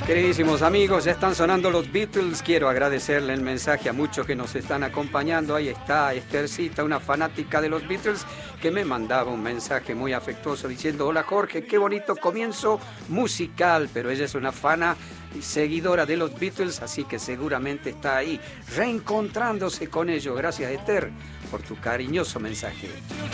Queridísimos amigos, ya están sonando los Beatles. Quiero agradecerle el mensaje a muchos que nos están acompañando. Ahí está Esthercita, una fanática de los Beatles, que me mandaba un mensaje muy afectuoso diciendo: hola Jorge, qué bonito comienzo musical. Pero ella es una fana y seguidora de los Beatles, así que seguramente está ahí reencontrándose con ellos. Gracias, Esther, por tu cariñoso mensaje.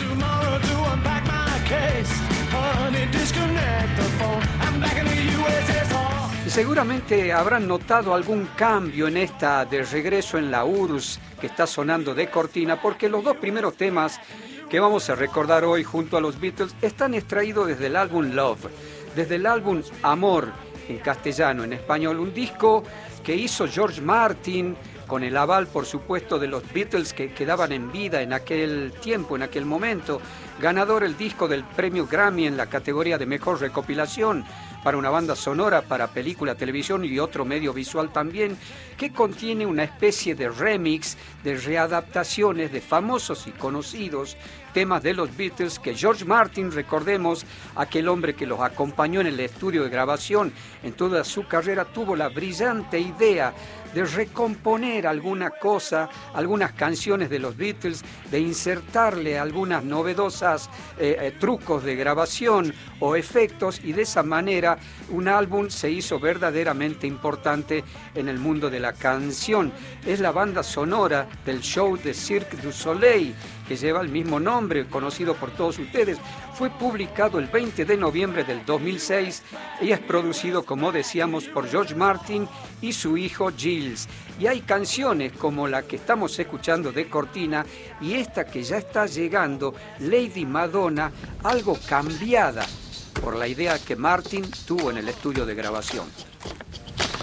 Y seguramente habrán notado algún cambio en esta de regreso en la URSS que está sonando de cortina, porque los dos primeros temas que vamos a recordar hoy junto a los Beatles están extraídos desde el álbum Love, desde el álbum Amor en castellano, en español, un disco que hizo George Martin con el aval, por supuesto, de los Beatles que quedaban en vida en aquel tiempo, en aquel momento. Ganador el disco del premio Grammy en la categoría de mejor recopilación para una banda sonora, para película, televisión y otro medio visual también, que contiene una especie de remix, de readaptaciones de famosos y conocidos temas de los Beatles que George Martin, recordemos, aquel hombre que los acompañó en el estudio de grabación en toda su carrera, tuvo la brillante idea de recomponer alguna cosa, algunas canciones de los Beatles, de insertarle algunas novedosas trucos de grabación o efectos, y de esa manera un álbum se hizo verdaderamente importante en el mundo de la canción. Es la banda sonora del show de Cirque du Soleil, que lleva el mismo nombre, conocido por todos ustedes. Fue publicado el 20 de noviembre del 2006 y es producido, como decíamos, por George Martin y su hijo Giles. Y hay canciones como la que estamos escuchando de cortina y esta que ya está llegando, Lady Madonna, algo cambiada por la idea que Martin tuvo en el estudio de grabación.